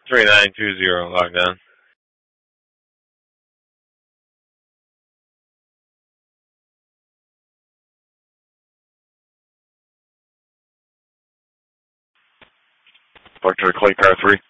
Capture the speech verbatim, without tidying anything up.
three nine two zero logged on. Vector Clay Car three.